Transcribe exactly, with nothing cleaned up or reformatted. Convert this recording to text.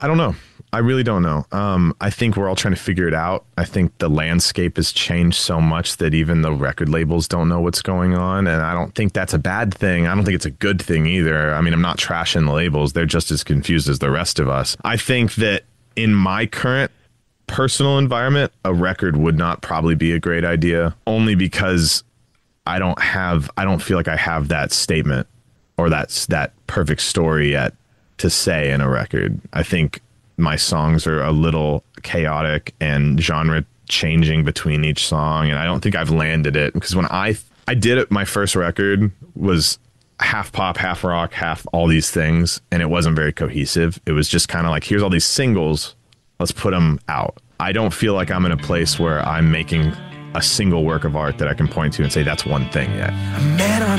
I don't know. I really don't know. Um, I think we're all trying to figure it out. I think the landscape has changed so much that even the record labels don't know what's going on. And I don't think that's a bad thing. I don't think it's a good thing either. I mean, I'm not trashing the labels. They're just as confused as the rest of us. I think that in my current personal environment, a record would not probably be a great idea, only because I don't have, I don't feel like I have that statement or that's that perfect story yet to say in a record. I think my songs are a little chaotic and genre changing between each song, and I don't think I've landed it, because when I I did it, my first record was half pop, half rock, half all these things, and it wasn't very cohesive. It was just kind of like, here's all these singles, let's put them out. I don't feel like I'm in a place where I'm making a single work of art that I can point to and say that's one thing yet. A man on